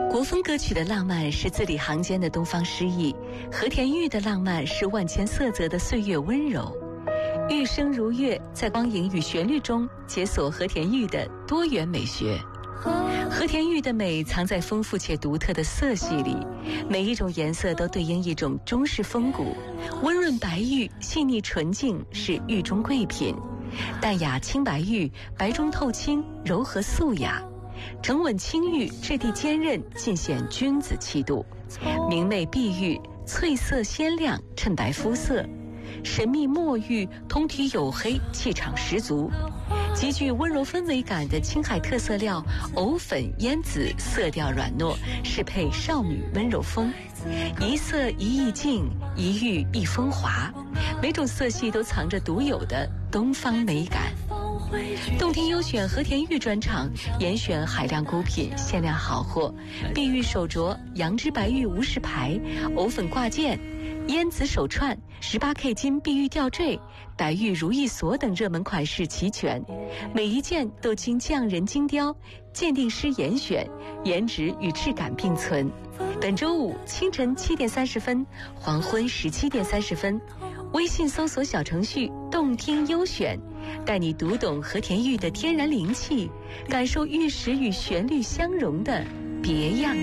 国风歌曲的浪漫是字里行间的东方诗意，和田玉的浪漫是万千色泽的岁月温柔。玉声如月，在光影与旋律中解锁和田玉的多元美学。和田玉的美藏在丰富且独特的色系里，每一种颜色都对应一种中式风骨。温润白玉，细腻纯净，是玉中贵品；淡雅青白玉，白中透青，柔和素雅；沉稳青玉，质地坚韧，尽显君子气度；明媚碧玉，翠色鲜亮，衬白肤色；神秘墨玉，通体黝黑，气场十足；极具温柔氛围感的青海特色料藕粉烟紫，色调软糯，适配少女温柔风。一色一意境，一玉一风华，每种色系都藏着独有的东方美感。动听优选和田玉专场，严选海量孤品，限量好货，碧玉手镯、羊脂白玉无饰牌、藕粉挂件、烟紫手串、18K 金碧玉吊坠、白玉如意锁等热门款式齐全，每一件都经匠人精雕，鉴定师严选，颜值与质感并存。本周五清晨7点30分，黄昏17点30分，微信搜索小程序动听优选，带你读懂和田玉的天然灵气，感受玉石与旋律相融的别样